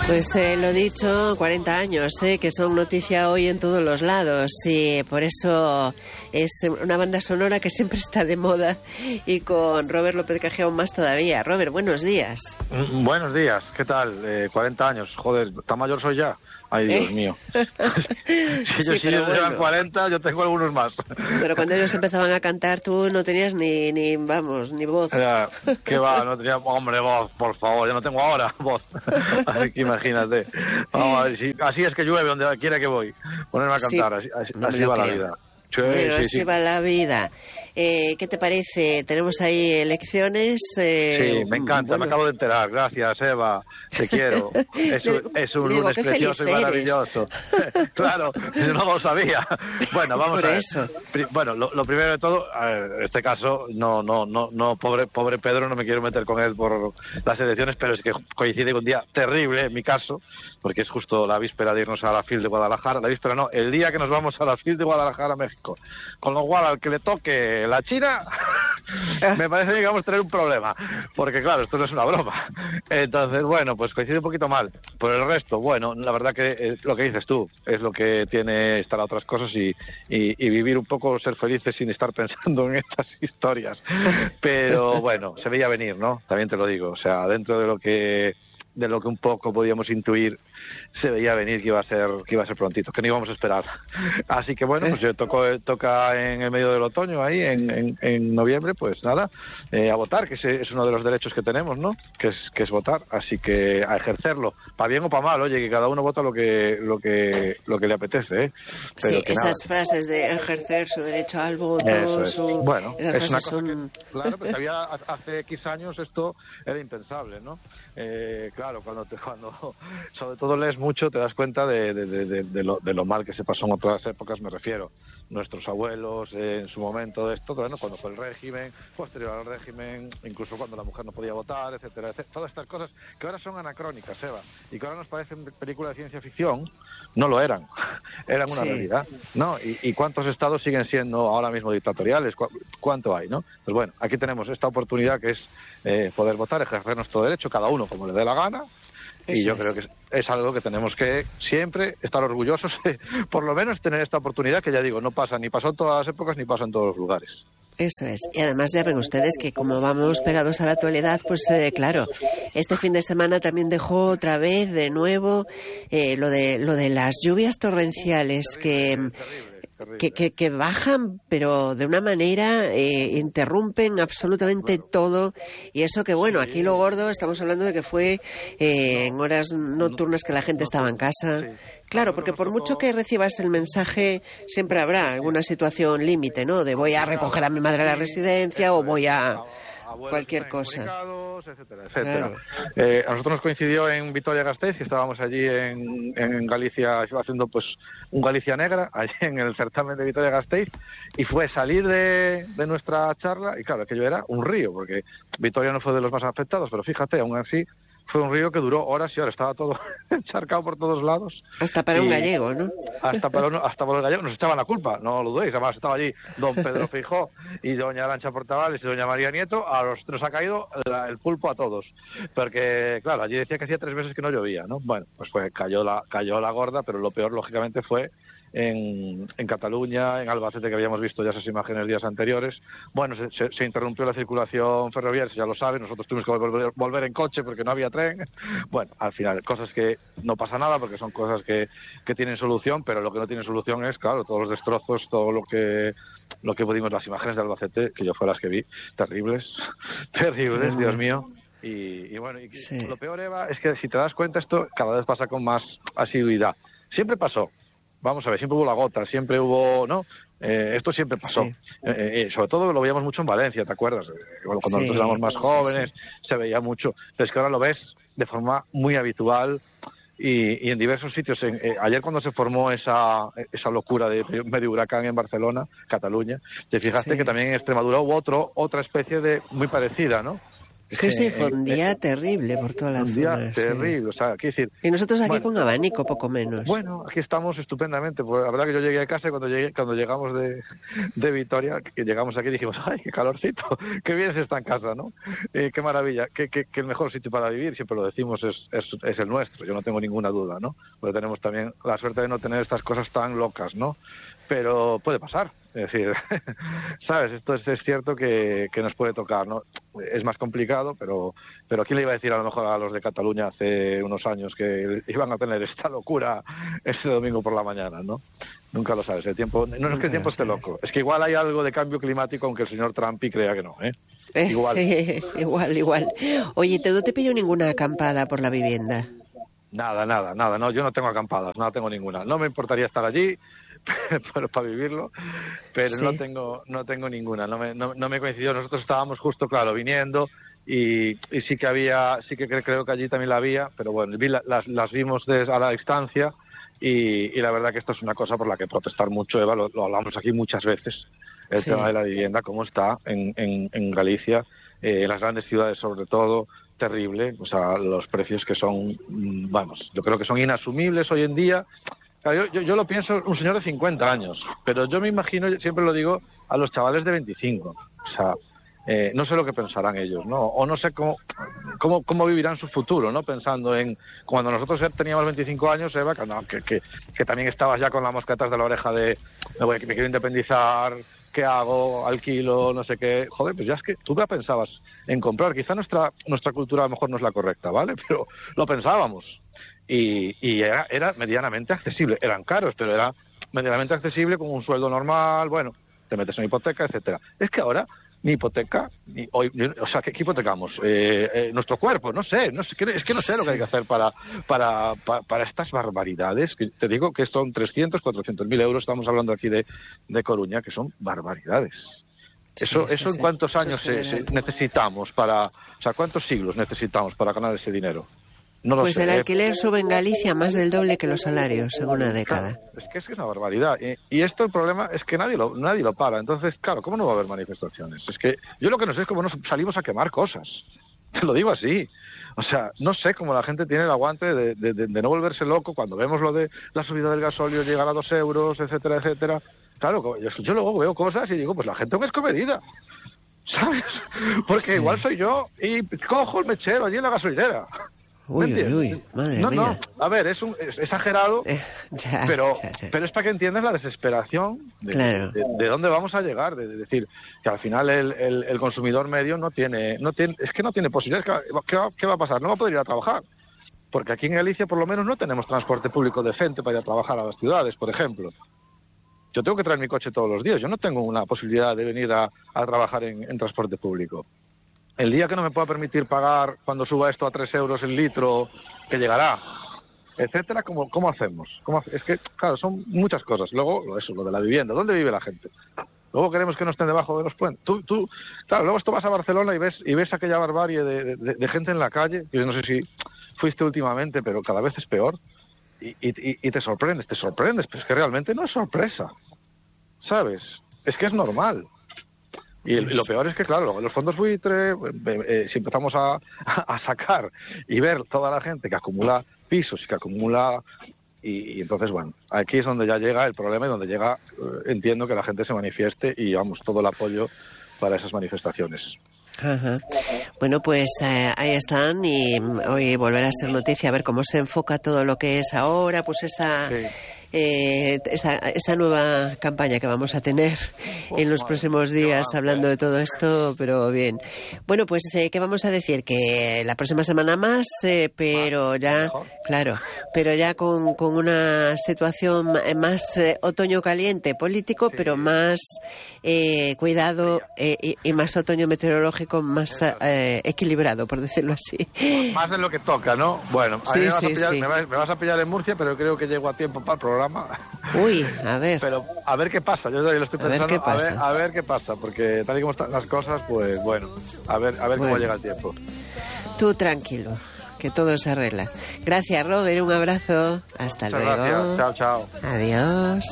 Pues lo dicho, 40 años, que son noticia hoy en todos los lados, y por eso es una banda sonora que siempre está de moda, y con Robert López Cajé aún más todavía. Robert, buenos días. Buenos días, ¿qué tal? 40 años, joder, ¿tan mayor soy ya? Ay, Dios mío. Si ellos llevan 40, yo tengo algunos más. Pero cuando ellos empezaban a cantar, tú no tenías ni voz. ¿Qué va? No tenía, hombre, voz, por favor, yo no tengo ahora voz. Así que imagínate. Vamos a ver, así es que llueve donde quiera que voy. Ponerme a cantar, sí, así va la vida. Bueno, así va la vida. ¿Qué te parece? Tenemos ahí elecciones. Sí, me encanta, me acabo de enterar. Gracias, Eva, te quiero. Es un lunes precioso y maravilloso. Claro, yo no lo sabía. Bueno, vamos a ver. Eso. Bueno, lo primero de todo, en este caso, no, pobre Pedro, no me quiero meter con él por las elecciones, pero es que coincide con un día terrible, en mi caso, porque es justo la víspera de irnos a la FIL de Guadalajara. La víspera no, el día que nos vamos a la FIL de Guadalajara, México. Con lo cual, al que le toque la China, me parece que vamos a tener un problema, porque claro, esto no es una broma. Entonces, bueno, pues coincide un poquito mal. Por el resto, bueno, la verdad que lo que dices tú es lo que tiene estar a otras cosas y vivir un poco, ser felices sin estar pensando en estas historias. Pero bueno, se veía venir, ¿no? También te lo digo, o sea, dentro de lo que un poco podíamos intuir, se veía venir que iba a ser prontito, que no íbamos a esperar. Así que bueno, pues yo toca en el medio del otoño, ahí en noviembre, pues nada, a votar, que es uno de los derechos que tenemos, ¿no? Que es votar, así que a ejercerlo, para bien o para mal, oye, que cada uno vota lo que le apetece, Pero sí, que esas nada. Frases de ejercer su derecho al voto, bueno, esas es una cosa son... que, claro, pues hace X años esto era impensable, ¿no? Claro, cuando sobre todo lees mucho, te das cuenta de lo mal que se pasó en otras épocas, me refiero. Nuestros abuelos, en su momento, bueno, cuando fue el régimen, posterior al régimen, incluso cuando la mujer no podía votar, etcétera, etcétera. Todas estas cosas que ahora son anacrónicas, Eva, y que ahora nos parecen películas de ciencia ficción, no lo eran. Eran una realidad, ¿no? ¿Y cuántos estados siguen siendo ahora mismo dictatoriales? ¿Cuánto hay, no? Pues bueno, aquí tenemos esta oportunidad que es poder votar, ejercer nuestro derecho, cada uno como le dé la gana. Y yo creo que es algo que tenemos que siempre estar orgullosos de, por lo menos, tener esta oportunidad que, ya digo, no pasa, ni pasó en todas las épocas, ni pasa en todos los lugares. Eso es. Y además ya ven ustedes que como vamos pegados a la actualidad, pues claro, este fin de semana también dejó otra vez de nuevo lo de las lluvias torrenciales que bajan, pero de una manera interrumpen absolutamente todo. Y eso que, bueno, aquí lo gordo, estamos hablando de que fue en horas nocturnas que la gente estaba en casa. Claro, porque por mucho que recibas el mensaje, siempre habrá alguna situación límite, ¿no? De voy a recoger a mi madre a la residencia o voy a cualquier cosa, etcétera, etcétera. Claro. A nosotros nos coincidió en Vitoria-Gasteiz, que estábamos allí en Galicia haciendo pues un Galicia Negra, allí en el certamen de Vitoria-Gasteiz, y fue salir de nuestra charla, y claro, aquello era un río, porque Vitoria no fue de los más afectados, pero fíjate, aún así fue un río que duró horas y horas, estaba todo encharcado por todos lados. Hasta para un gallego, ¿no? Hasta para los gallegos nos echaban la culpa, no lo dudéis. Además estaba allí don Pedro Feijóo y doña Arantxa Portavales y doña María Nieto, nos ha caído el pulpo a todos. Porque, claro, allí decía que hacía 3 meses que no llovía, ¿no? Bueno, pues cayó la gorda, pero lo peor, lógicamente, fue en Cataluña, en Albacete, que habíamos visto ya esas imágenes días anteriores. Bueno, se interrumpió la circulación ferroviaria, ya lo saben, nosotros tuvimos que volver en coche porque no había tren. Bueno, al final, cosas que no pasa nada porque son cosas que tienen solución, pero lo que no tiene solución es, claro, todos los destrozos, todo lo que pudimos, las imágenes de Albacete, que yo fue las que vi, terribles, Dios mío. Y bueno, lo peor, Eva, es que si te das cuenta, esto cada vez pasa con más asiduidad. Siempre pasó. Vamos a ver, siempre hubo la gota, siempre hubo, ¿no? Esto siempre pasó. Sí. Sobre todo lo veíamos mucho en Valencia, ¿te acuerdas? Cuando nosotros éramos más jóvenes, se veía mucho. Pero es que ahora lo ves de forma muy habitual y en diversos sitios. Ayer cuando se formó esa locura de medio huracán en Barcelona, Cataluña, te fijaste que también en Extremadura hubo otra especie de muy parecida, ¿no? Sí, fue un día terrible por toda la zona. Un día terrible, o sea, quiero decir... Y nosotros aquí con abanico, poco menos. Bueno, aquí estamos estupendamente. Pues la verdad que yo llegué a casa y cuando llegamos de Vitoria, que llegamos aquí dijimos, ¡ay, qué calorcito! ¡Qué bien se está en casa, ¿no? ¡Qué maravilla! ¡Qué el mejor sitio para vivir! Siempre lo decimos, es el nuestro, yo no tengo ninguna duda, ¿no? Porque tenemos también la suerte de no tener estas cosas tan locas, ¿no? Pero puede pasar, es decir, ¿sabes? Esto es cierto que nos puede tocar, ¿no? Es más complicado, pero ¿quién le iba a decir a lo mejor a los de Cataluña hace unos años que iban a tener esta locura ese domingo por la mañana, ¿no? Nunca lo sabes, el tiempo, no es que el tiempo esté loco, es que igual hay algo de cambio climático, aunque el señor Trump crea que no, ¿eh? Igual. Igual. Oye, ¿no te pillo ninguna acampada por la vivienda? Nada, no, yo no tengo acampadas, no tengo ninguna. No me importaría estar allí, pero para vivirlo, pero sí. no tengo ninguna, no me coincidió. Nosotros estábamos justo, claro, viniendo y sí que creo que allí también la había, pero bueno, las vimos a la distancia y la verdad que esto es una cosa por la que protestar mucho, Eva, lo hablamos aquí muchas veces, el tema de la vivienda, cómo está en Galicia, en las grandes ciudades sobre todo, terrible, o sea, los precios que son, vamos, yo creo que son inasumibles hoy en día. Yo lo pienso, un señor de 50 años, pero yo me imagino, siempre lo digo, a los chavales de 25. O sea, no sé lo que pensarán ellos, ¿no? O no sé cómo vivirán su futuro, ¿no? Pensando en cuando nosotros teníamos 25 años, Eva, que también estabas ya con la mosca detrás de la oreja de me quiero independizar, ¿qué hago? Alquilo, no sé qué. Joder, pues ya es que tú ya pensabas en comprar. Quizá nuestra cultura a lo mejor no es la correcta, ¿vale? Pero lo pensábamos. Y era medianamente accesible. Eran caros, pero era medianamente accesible con un sueldo normal. Bueno, te metes en hipoteca, etcétera. Es que ahora ni hipoteca, o sea, ¿qué hipotecamos? Nuestro cuerpo, no sé, es que no sé lo que hay que hacer para estas barbaridades. Que te digo que son 300, 400 mil euros, estamos hablando aquí de Coruña, que son barbaridades. Eso en cuántos años necesitamos o sea, ¿cuántos siglos necesitamos para ganar ese dinero? No pues el alquiler sube en Galicia más del doble que los salarios en una década. Claro, es que es una barbaridad. Y esto, el problema es que nadie lo para. Entonces, claro, ¿cómo no va a haber manifestaciones? Es que yo lo que no sé es cómo nos salimos a quemar cosas. Te lo digo así. O sea, no sé cómo la gente tiene el aguante de no volverse loco cuando vemos lo de la subida del gasóleo, llegar a 2 euros, etcétera, etcétera. Claro, yo luego veo cosas y digo, pues la gente es comedida. ¿Sabes? Porque igual soy yo y cojo el mechero allí en la gasolinera. Uy, madre mía. No, a ver, es exagerado, pero es para que entiendas la desesperación de dónde vamos a llegar, de decir que al final el consumidor medio no tiene posibilidades. ¿Qué va a pasar? No va a poder ir a trabajar, porque aquí en Galicia por lo menos no tenemos transporte público decente para ir a trabajar a las ciudades, por ejemplo. Yo tengo que traer mi coche todos los días, yo no tengo una posibilidad de venir a trabajar en transporte público. El día que no me pueda permitir pagar cuando suba esto a 3 euros el litro, que llegará, etcétera, ¿cómo hacemos? Es que, claro, son muchas cosas. Luego, lo de la vivienda, ¿dónde vive la gente? Luego queremos que no estén debajo de los puentes. Claro, luego esto vas a Barcelona y ves aquella barbarie de gente en la calle, que yo no sé si fuiste últimamente, pero cada vez es peor, y te sorprendes, pero es que realmente no es sorpresa, ¿sabes? Es que es normal. Y lo peor es que, claro, los fondos buitre, si empezamos a sacar y ver toda la gente que acumula pisos y que acumula... Y entonces, bueno, aquí es donde ya llega el problema y donde llega, entiendo que la gente se manifieste y, vamos, todo el apoyo para esas manifestaciones. Ajá. Bueno, pues ahí están y hoy volverá a ser noticia a ver cómo se enfoca todo lo que es ahora, pues esa nueva campaña que vamos a tener en los próximos días hablando de todo esto, pero bien. Bueno, pues ¿qué vamos a decir? Que la próxima semana más, pero ya, claro, pero ya con una situación más otoño caliente político, pero más cuidado y más otoño meteorológico más equilibrado, por decirlo así. Más de lo que toca, ¿no? Bueno, me vas a pillar en Murcia, pero creo que llego a tiempo para el programa. Uy, a ver. Pero a ver qué pasa, yo lo estoy pensando, a ver qué pasa, porque tal y como están las cosas, pues bueno, a ver cómo llega el tiempo. Tú tranquilo, que todo se arregla. Gracias, Robert, un abrazo. Hasta luego. Gracias, chao. Adiós.